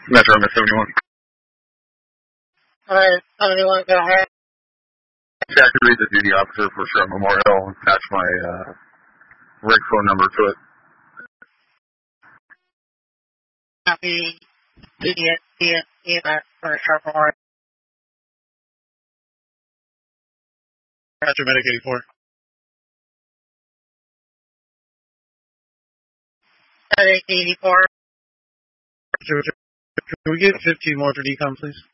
Metro MS71. Alright, 71, go ahead. Yeah, I could read the duty officer for Sherman Memorial and attach my rig phone number to it. Copy. EMS for Sherman Memorial. Roger, Medic 84. Medic 84. Can we get 15 more for decom, please?